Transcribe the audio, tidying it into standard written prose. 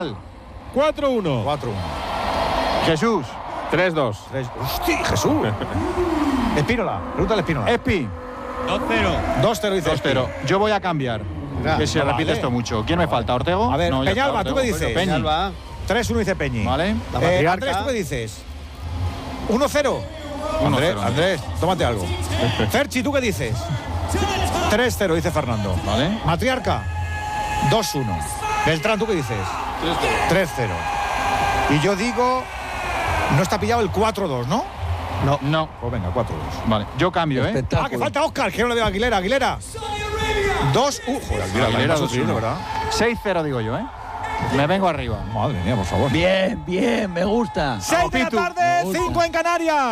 4-1. 4-1. Jesús. 3-2. ¡Hostia, Jesús! Espínola, pregúntale a Espínola. Espi. 2-0. 2-0 dice 2-0. Yo voy a cambiar. Venga, Que se no repite vale. esto mucho. ¿Quién me falta? ¿Ortego? A ver, No, ya Peñalba, está, ¿tú qué Ortego. dices? Peñi. Peñalba. 3-1 dice Peñi. Vale. La matriarca. Andrés, ¿tú qué dices? 1-0. 1-0. Andrés, tómate algo. Ferchi, ¿tú qué dices? 3-0 dice Fernando. Vale. Matriarca, 2-1. Beltrán, ¿tú qué dices? 3-0. Y yo digo, no está pillado el 4-2, ¿no? No. Pues venga, 4-2. Vale. Yo cambio, ¿eh? Ah, que falta Óscar, que no le veo a Aguilera. Aguilera. 2-1. Joder, Aguilera, más 2-1. ¿verdad? 6-0 digo yo, ¿eh? Me vengo arriba. Madre mía, por favor. Bien, me gusta. 6 de la Pitu. tarde, 5 en Canarias.